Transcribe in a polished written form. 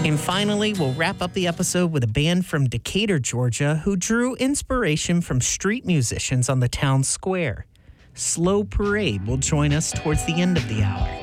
And finally, we'll wrap up the episode with a band from Decatur, Georgia, who drew inspiration from street musicians on the town square. Slow Parade will join us towards the end of the hour.